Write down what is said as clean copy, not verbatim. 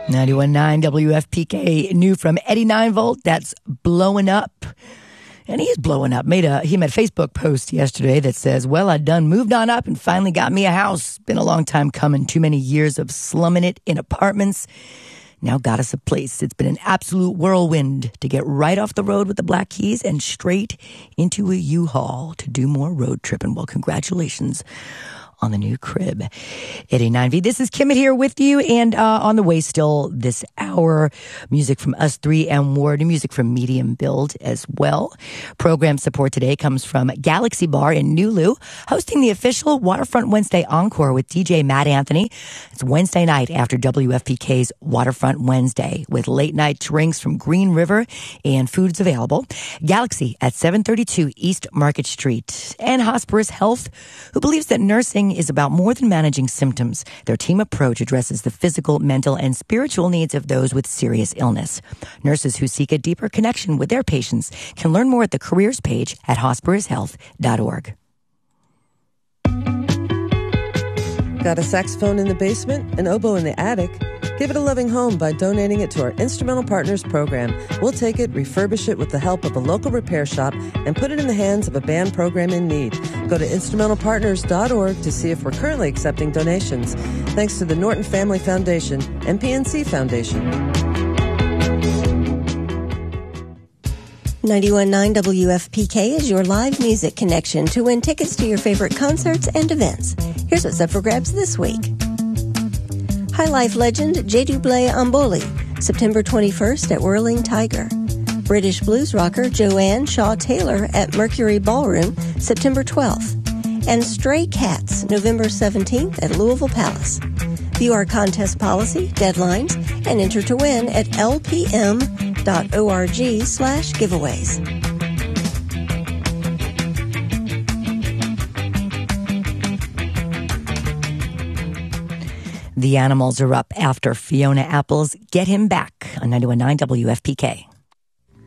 91.9 WFPK, new from Eddie 9-Volt, that's Blowing Up. And he is blowing up. He made a Facebook post yesterday that says, well, I done moved on up and finally got me a house. Been a long time coming. Too many years of slumming it in apartments. Now got us a place. It's been an absolute whirlwind to get right off the road with the Black Keys and straight into a U-Haul to do more road tripping. Well, congratulations on the new crib. 89V. This is Kimmett here with you, and on the way still this hour, music from us three and more, new music from Medium Build as well. Program support today comes from Galaxy Bar in Nulu, hosting the official Waterfront Wednesday Encore with DJ Matt Anthony. It's Wednesday night after WFPK's Waterfront Wednesday with late night drinks from Green River and foods available. Galaxy at 732 East Market Street. And Hosperis Health, who believes that nursing is about more than managing symptoms. Their team approach addresses the physical, mental, and spiritual needs of those with serious illness. Nurses who seek a deeper connection with their patients can learn more at the careers page at hosperishealth.org. Got a saxophone in the basement, an oboe in the attic? Give it a loving home by donating it to our Instrumental Partners program. We'll take it, refurbish it with the help of a local repair shop, and put it in the hands of a band program in need. Go to instrumentalpartners.org to see if we're currently accepting donations. Thanks to the Norton Family Foundation and PNC Foundation. 91.9 WFPK is your live music connection to win tickets to your favorite concerts and events. Here's what's up for grabs this week. High Life legend J. Dublé Amboli, September 21st at Whirling Tiger. British blues rocker Joanne Shaw Taylor at Mercury Ballroom, September 12th. And Stray Cats, November 17th at Louisville Palace. View our contest policy, deadlines, and enter to win at lpm.org/giveaways. The Animals are up after Fiona Apple's Get Him Back on 91.9 WFPK.